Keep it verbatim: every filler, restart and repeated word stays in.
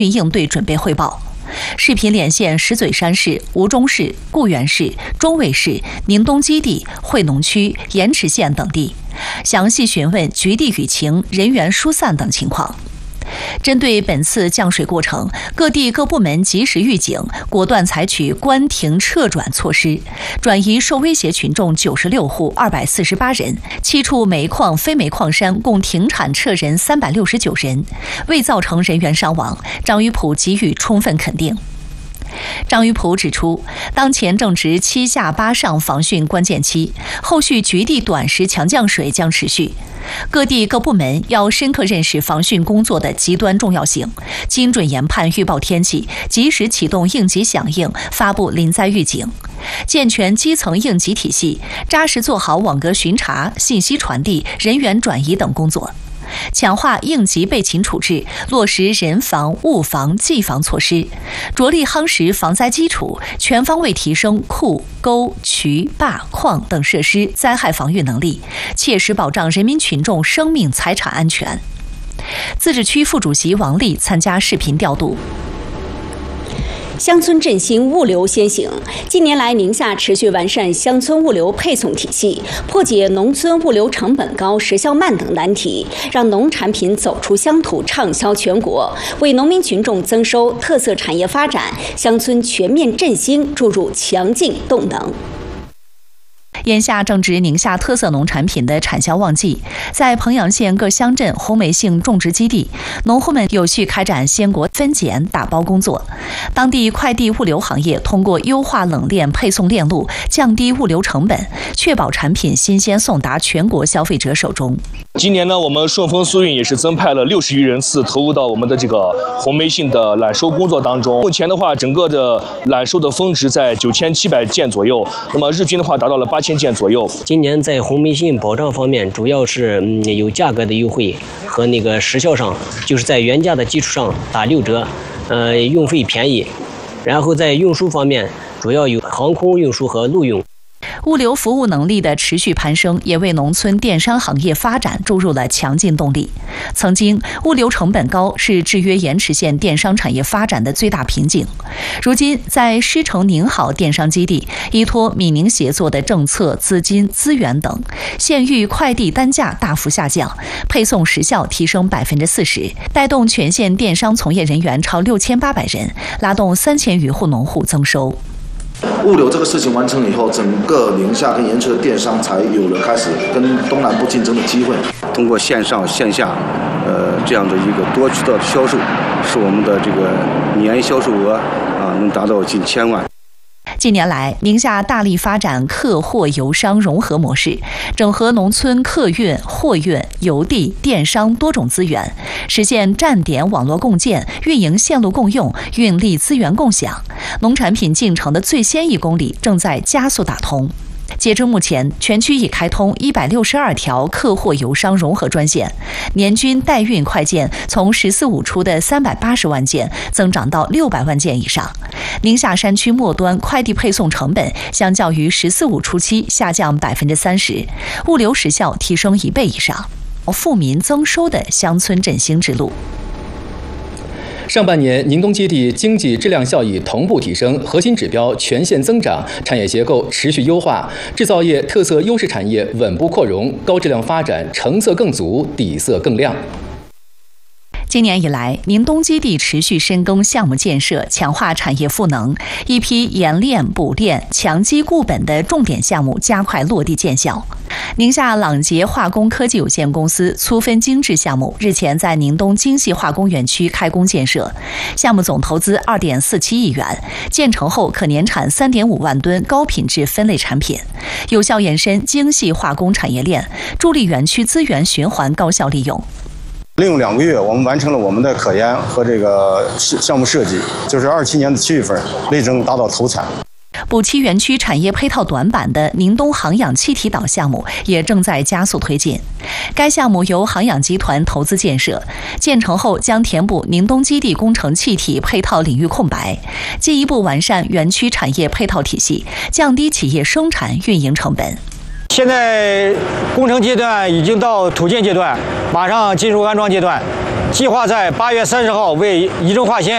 应对准备汇报。视频连线石嘴山市、吴忠市、固原市、中卫市、宁东基地、惠农区、盐池县等地，详细询问局地雨情、人员疏散等情况。针对本次降水过程，各地各部门及时预警，果断采取关停撤转措施，转移受威胁群众九十六户二百四十八人，七处煤矿、非煤矿山共停产撤人三百六十九人，未造成人员伤亡。张玉普给予充分肯定。张玉普指出，当前正值七下八上防汛关键期，后续局地短时强降水将持续。各地各部门要深刻认识防汛工作的极端重要性，精准研判预报天气，及时启动应急响应，发布临灾预警，健全基层应急体系，扎实做好网格巡查、信息传递、人员转移等工作。强化应急备勤处置，落实人防、物防、技防措施，着力夯实防灾基础，全方位提升库、沟、渠、坝、矿等设施灾害防御能力，切实保障人民群众生命财产安全。自治区副主席王丽参加视频调度。 乡村振兴，物流先行。近年来，宁夏持续完善乡村物流配送体系，破解农村物流成本高、时效慢等难题，让农产品走出乡土，畅销全国，为农民群众增收、特色产业发展、乡村全面振兴注入强劲动能。 眼下正值宁夏特色农产品的产销旺季，在彭阳县各乡镇红梅杏种植基地，农户们有序开展鲜果分拣打包工作。当地快递物流行业通过优化冷链配送链路，降低物流成本，确保产品新鲜送达全国消费者手中。 今年呢，我们顺丰速运也是增派了六十余人次投入到我们的这个红梅杏的揽收工作当中。目前的话，整个的揽收的峰值在九千七百件左右，那么日均的话达到了八千件左右。 今年在红梅杏保障方面，主要是嗯有价格的优惠和那个时效上，就是在原价的基础上打六折，呃，运费便宜。然后在运输方面，主要有航空运输和陆运。 物流服务能力的持续攀升，也为农村电商行业发展注入了强劲动力。曾经，物流成本高是制约盐池县电商产业发展的最大瓶颈。如今，在狮城宁好电商基地，依托闽宁协作的政策、资金、资源等，县域快递单价大幅下降，配送时效提升百分之四十，带动全县电商从业人员超六千八百人，拉动三千余户农户增收。 物流这个事情完成以后，整个宁夏跟盐池的电商才有了开始跟东南部竞争的机会。 通过线上线下，呃这样的一个多渠道的销售，使我们的这个年销售额啊能达到近千万。 近年来，宁夏大力发展客货邮商融合模式，整合农村客运、货运、邮递、电商多种资源，实现站点网络共建、运营线路共用、运力资源共享。农产品进城的最先一公里正在加速打通。截至目前，全区已开通一百六十二条客货邮商融合专线，年均代运快件从“十四五”出的三百八十万件增长到六百万件以上。宁夏山区末端快递配送成本相较于“十四五”初期下降百分之三十，物流时效提升一倍以上，富民增收的乡村振兴之路。 上半年，宁东基地经济质量效益同步提升，核心指标全线增长，产业结构持续优化，制造业特色优势产业稳步扩容，高质量发展成色更足，底色更亮。 今年以来，宁东基地持续深耕项目建设，强化产业赋能，一批研炼补炼、强基固本的重点项目加快落地见效。宁夏朗杰化工科技有限公司粗分精制项目日前在宁东精细化工园区开工建设，项目总投资二点四七亿元，建成后可年产三点五万吨高品质分类产品，有效延伸精细化工产业链，助力园区资源循环高效利用。 利用两个月，我们完成了我们的可研和这个项目设计，就是二七年的七月份，力争达到投产。 补齐园区产业配套短板的宁东航氧气体岛项目也正在加速推进。该项目由航氧集团投资建设，建成后将填补宁东基地工程气体配套领域空白，进一步完善园区产业配套体系，降低企业生产运营成本。 现在工程阶段已经到土建阶段，马上进入安装阶段，计划在八月三十号为仪征化纤